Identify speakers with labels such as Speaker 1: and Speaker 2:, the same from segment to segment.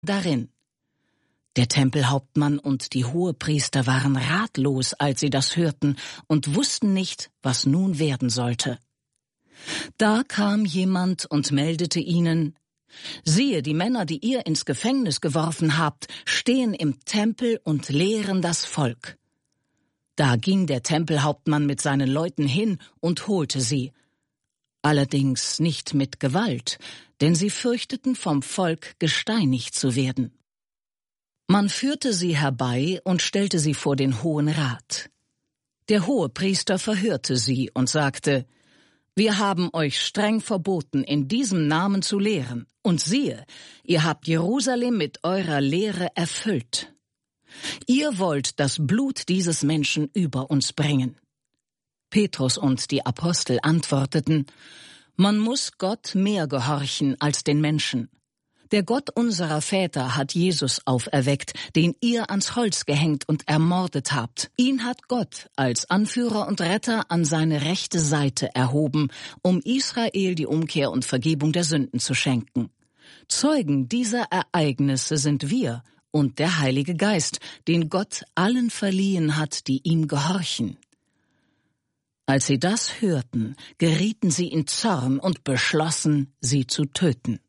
Speaker 1: darin. Der Tempelhauptmann und die Hohepriester waren ratlos, als sie das hörten, und wussten nicht, was nun werden sollte. Da kam jemand und meldete ihnen: Siehe, die Männer, die ihr ins Gefängnis geworfen habt, stehen im Tempel und lehren das Volk. Da ging der Tempelhauptmann mit seinen Leuten hin und holte sie. Allerdings nicht mit Gewalt, denn sie fürchteten, vom Volk gesteinigt zu werden. Man führte sie herbei und stellte sie vor den Hohen Rat. Der Hohepriester verhörte sie und sagte: Wir haben euch streng verboten, in diesem Namen zu lehren. Und siehe, ihr habt Jerusalem mit eurer Lehre erfüllt. Ihr wollt das Blut dieses Menschen über uns bringen. Petrus und die Apostel antworteten: Man muss Gott mehr gehorchen als den Menschen. Der Gott unserer Väter hat Jesus auferweckt, den ihr ans Holz gehängt und ermordet habt. Ihn hat Gott als Anführer und Retter an seine rechte Seite erhoben, um Israel die Umkehr und Vergebung der Sünden zu schenken. Zeugen dieser Ereignisse sind wir und der Heilige Geist, den Gott allen verliehen hat, die ihm gehorchen. Als sie das hörten, gerieten sie in Zorn und beschlossen, sie zu töten.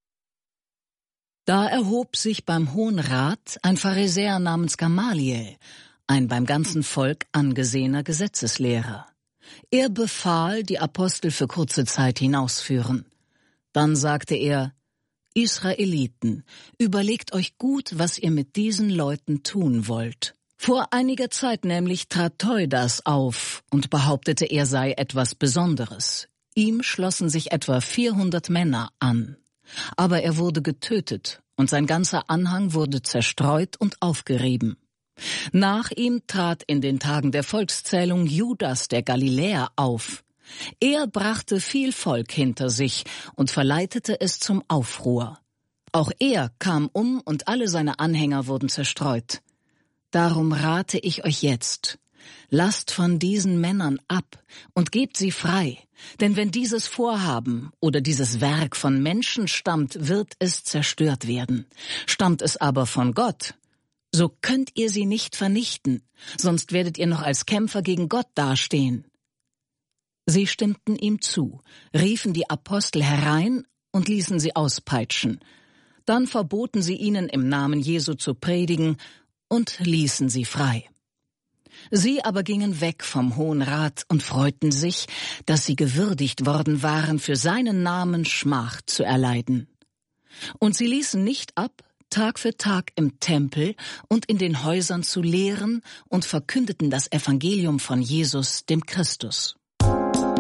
Speaker 1: Da erhob sich beim Hohen Rat ein Pharisäer namens Gamaliel, ein beim ganzen Volk angesehener Gesetzeslehrer. Er befahl, die Apostel für kurze Zeit hinausführen. Dann sagte er: Israeliten, überlegt euch gut, was ihr mit diesen Leuten tun wollt. Vor einiger Zeit nämlich trat Theudas auf und behauptete, er sei etwas Besonderes. Ihm schlossen sich etwa 400 Männer an. Aber er wurde getötet und sein ganzer Anhang wurde zerstreut und aufgerieben. Nach ihm trat in den Tagen der Volkszählung Judas der Galiläer auf. Er brachte viel Volk hinter sich und verleitete es zum Aufruhr. Auch er kam um und alle seine Anhänger wurden zerstreut. Darum rate ich euch jetzt: Lasst von diesen Männern ab und gebt sie frei, denn wenn dieses Vorhaben oder dieses Werk von Menschen stammt, wird es zerstört werden. Stammt es aber von Gott, so könnt ihr sie nicht vernichten, sonst werdet ihr noch als Kämpfer gegen Gott dastehen. Sie stimmten ihm zu, riefen die Apostel herein und ließen sie auspeitschen. Dann verboten sie ihnen, im Namen Jesu zu predigen, und ließen sie frei. Sie aber gingen weg vom Hohen Rat und freuten sich, dass sie gewürdigt worden waren, für seinen Namen Schmach zu erleiden. Und sie ließen nicht ab, Tag für Tag im Tempel und in den Häusern zu lehren und verkündeten das Evangelium von Jesus, dem Christus.